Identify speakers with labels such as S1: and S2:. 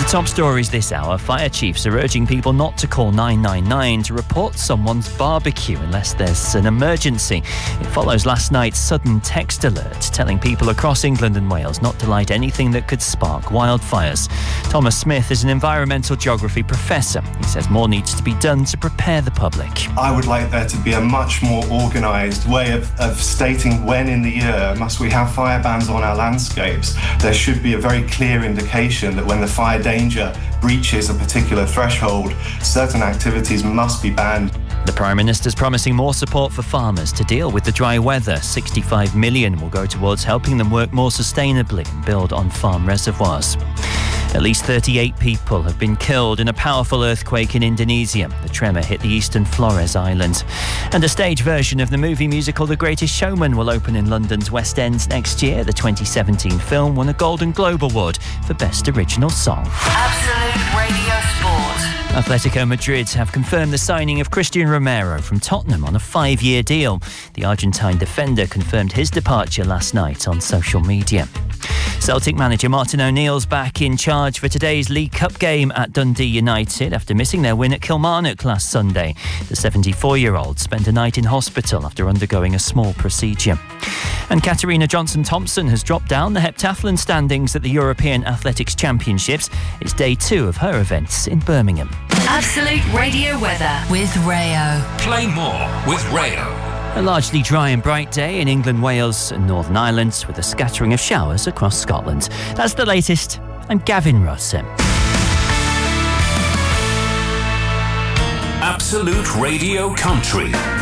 S1: Top stories this hour. Fire chiefs are urging people not to call 999 to report someone's barbecue unless there's an emergency. It follows last night's sudden text alert telling people across England and Wales not to light anything that could spark wildfires. Thomas Smith is an environmental geography professor. He says more needs to be done to prepare the public.
S2: I would like there to be a much more organised way of stating when in the year must we have fire bans on our landscapes. There should be a very clear indication that when the fire danger breaches a particular threshold, certain activities must be banned.
S1: The Prime Minister's promising more support for farmers to deal with the dry weather. 65 million will go towards helping them work more sustainably and build on farm reservoirs. At least 38 people have been killed in a powerful earthquake in Indonesia. The tremor hit the eastern Flores Island. And a stage version of the movie musical The Greatest Showman will open in London's West End next year. The 2017 film won a Golden Globe Award for Best Original Song.
S3: Absolute Radio Sport.
S1: Atletico Madrid have confirmed the signing of Christian Romero from Tottenham on a 5-year deal. The Argentine defender confirmed his departure last night on social media. Celtic manager Martin O'Neill's back in charge for today's League Cup game at Dundee United after missing their win at Kilmarnock last Sunday. The 74-year-old spent a night in hospital after undergoing a small procedure. And Katarina Johnson-Thompson has dropped down the heptathlon standings at the European Athletics Championships. It's day 2 of her events in Birmingham.
S3: Absolute Radio weather with Rayo.
S4: Play more with Rayo.
S1: A largely dry and bright day in England, Wales and Northern Ireland with a scattering of showers across Scotland. That's the latest. I'm Gavin Russell.
S4: Absolute Radio Country.